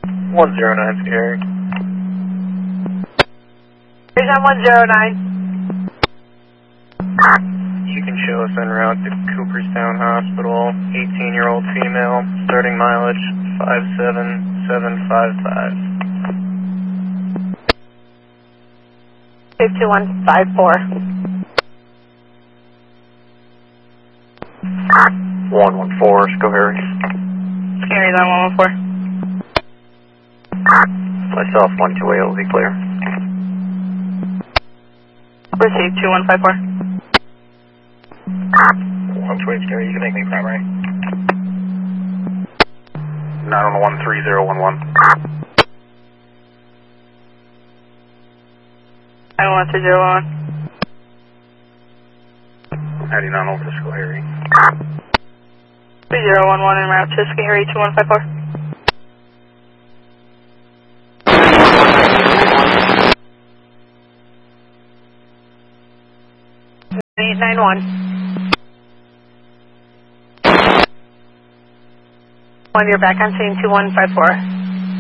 109 Scary. Here's on 109. You can show us en route to Cooperstown Hospital, 18-year-old female, starting mileage 57755. 52154. 114, Schoharie. Scary on 114. Myself, 128 will be clear. Received 2154. 128 Scary, you can make me primary. 9113011. 91301. 99 over to Schoharie. 3011 en route to Scary 2154. 891. You're back on scene 2154.